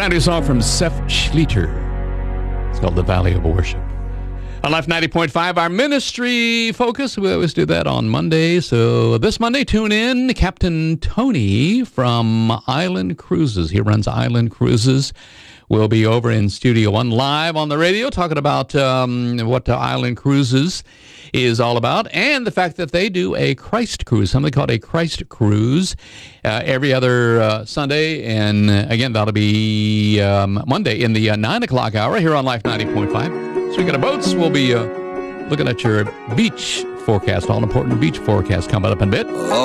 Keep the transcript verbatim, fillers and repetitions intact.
Brand new song from Seth Schleter. It's called The Valley of Worship. On Life ninety point five, our ministry focus, we always do that on Monday. So this Monday, tune in. Captain Tony from Island Cruises. He runs Island Cruises. We'll be over in Studio One live on the radio talking about um, what uh, Island Cruises is all about, and the fact that they do a Christ cruise, something called a Christ cruise, uh, every other uh, Sunday. And uh, again, that'll be um, Monday in the uh, nine o'clock hour here on Life ninety point five. Speaking of boats, we'll be uh, looking at your beach forecast, all important beach forecast coming up in a bit.